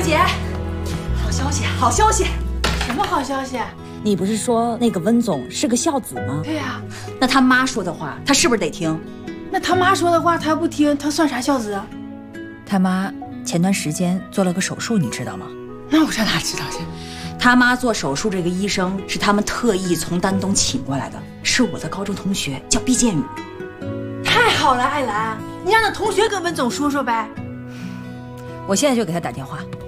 姐，好消息，好消息！ 什么好消息？ 你不是说那个温总是个孝子吗？ 对呀。 那他妈说的话，他是不是得听？ 那他妈说的话，他不听，他算啥孝子啊？ 他妈前段时间做了个手术，你知道吗？ 那我上哪知道去？ 他妈做手术这个医生是他们特意从丹东请过来的，是我的高中同学，叫毕建宇。 太好了，艾兰，你让那同学跟温总说说呗。 我现在就给他打电话。